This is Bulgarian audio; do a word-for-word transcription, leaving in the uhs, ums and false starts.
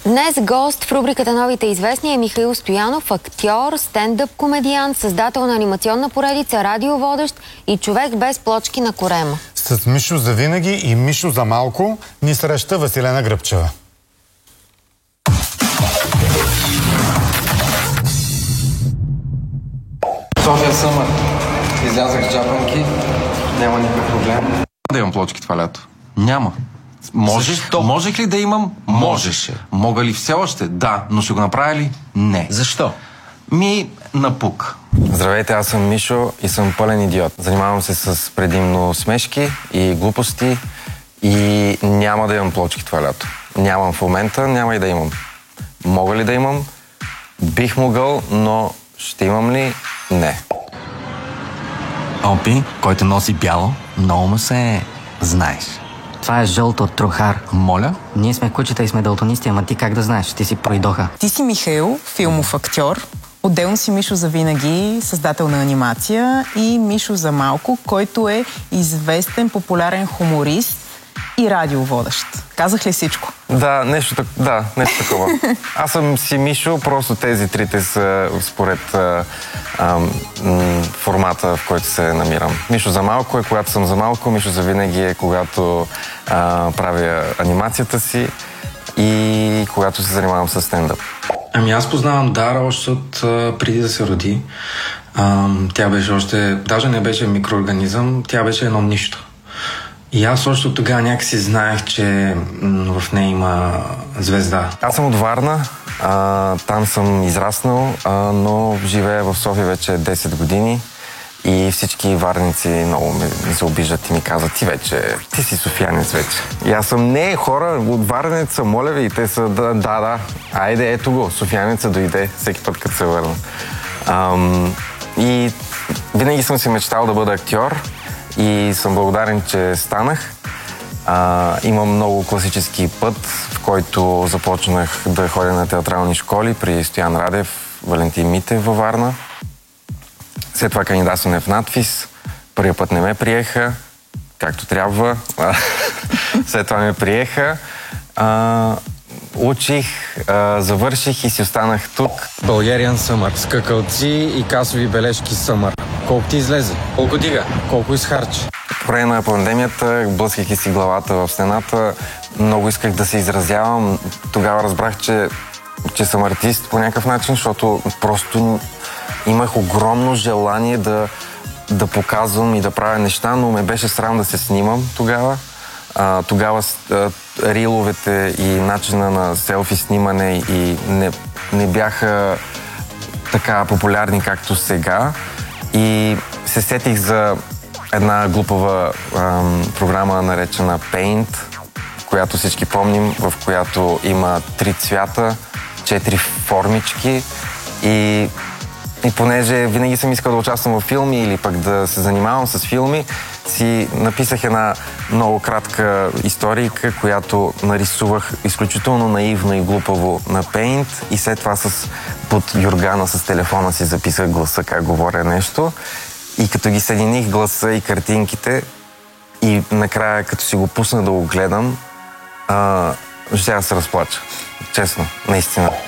Днес гост в рубриката Новите известни е Михаил Стоянов, актьор, стендъп комедиант, създател на анимационна поредица, радиоводещ и човек без плочки на корема. С Мишо за винаги и Мишо за малко ни среща Василена Гръбчева. София Съмър. Излязах с джапанки, няма никакъв проблем. Да имам плочки това лято. Няма. Можеш, Защо? Можех ли да имам? Можеше. Мога ли все още? Да. Но ще го направя ли? Не. Защо? Ми напук. Здравейте, аз съм Мишо и съм пълен идиот. Занимавам се с предимно смешки и глупости и няма да имам плочки това лято. Нямам в момента, няма и да имам. Мога ли да имам? Бих могъл, но ще имам ли? Не. Опи, който носи бяло, много му се знаеш. Това е жълто от трохар. Моля? Ние сме кучета и сме далтонисти, ама ти как да знаеш? Ти си пройдоха. Ти си Михаил, филмов актьор. Отделно си Мишо за винаги, създател на анимация, и Мишо за малко, който е известен, популярен хуморист и радиоводещ. Казах ли всичко? Да, нещо, так... да, нещо такова. Аз съм си Мишо, просто тези трите са според а, а, м, формата, в който се намирам. Мишо за малко е когато съм за малко, Мишо за винаги е когато а, правя анимацията си и когато се занимавам с стендъп. Ами аз познавам Дара още от а, преди да се роди. А, тя беше още, даже не беше микроорганизъм, тя беше едно нищо. И аз още от тогава някакси знаех, че м- в нея има звезда. Аз съм от Варна, а, там съм израснал, а, но живея в София вече десет години и всички варници много ме заобиждат и ми казват: ти вече, ти си софиянец вече. И аз съм: не, хора, от Варнец са, моля ви, и те са: да, да, да, айде, ето го, софиянеца дойде всеки път, като се върна. Ам, и винаги съм си мечтал да бъда актьор и съм благодарен, че станах. А, имам много класически път, в който започнах да ходя на театрални школи при Стоян Радев, Валентин Митев във Варна. След това кандидатстване в надфис. Първия път не ме приеха, както трябва. След това ме приеха. А, учих, а, завърших и си останах тук. Bulgarian Summer. Скакалци и касови бележки Summer. Колко ти излезе? Колко дига? Колко изхарчи? По време на пандемията, блъскайки си главата в стената, много исках да се изразявам. Тогава разбрах, че, че съм артист по някакъв начин, защото просто имах огромно желание да, да показвам и да правя неща, но ме беше срам да се снимам тогава. А, тогава а, риловете и начина на селфи снимане и не, не бяха така популярни, както сега. И се сетих за една глупава ам, програма, наречена Paint, която всички помним, в която има три цвята, четири формички и, и понеже винаги съм искал да участвам във филми или пък да се занимавам с филми, си написах една много кратка историйка, която нарисувах изключително наивно и глупаво на Paint и след това с, под юргана с телефона си записах гласа, как говоря нещо. И като ги съединих гласа и картинките и накрая, като си го пусна да го гледам, а, ще да се разплача. Честно, наистина.